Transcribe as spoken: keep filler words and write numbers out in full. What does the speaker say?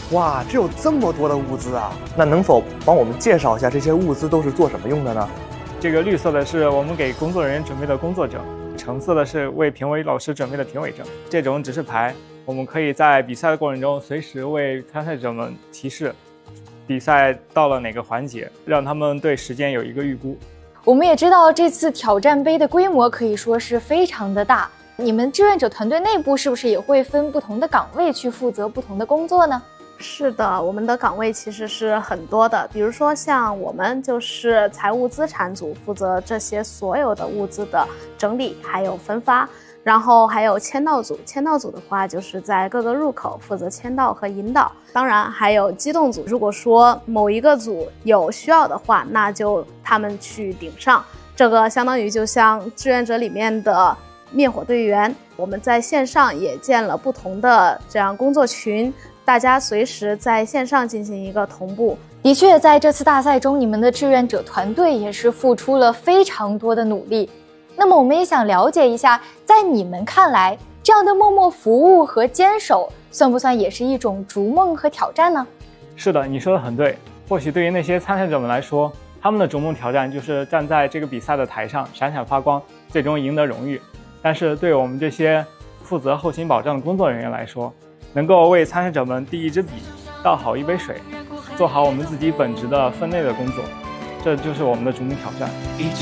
哇，这有这么多的物资啊！那能否帮我们介绍一下这些物资都是做什么用的呢？ 这个绿色的是我们给工作人员准备的工作证，橙色的是为评委老师准备的评委证。这种指示牌，我们可以在比赛的过程中随时为参赛者们提示比赛到了哪个环节，让他们对时间有一个预估。 我们也知道这次挑战杯的规模可以说是非常的大，你们志愿者团队内部是不是也会分不同的岗位去负责不同的工作呢？ 是的，我们的岗位其实是很多的，比如说像我们就是财务资产组，负责这些所有的物资的整理还有分发，然后还有签到组，签到组的话就是在各个入口负责签到和引导，当然还有机动组，如果说某一个组有需要的话，那就他们去顶上，这个相当于就像志愿者里面的灭火队员。我们在线上也建了不同的这样工作群，大家随时在线上进行一个同步。 的确，在这次大赛中，你们的志愿者团队也是付出了非常多的努力。那么我们也想了解一下，在你们看来，这样的默默服务和坚守，算不算也是一种逐梦和挑战呢？ 是的，你说的很对。或许对于那些参赛者们来说，他们的逐梦挑战就是站在这个比赛的台上闪闪发光，最终赢得荣誉。但是对我们这些负责后勤保障的工作人员来说，能够为参赛者们递一支笔，倒好一杯水，做好我们自己本职的分内的工作，这就是我们的逐梦挑战。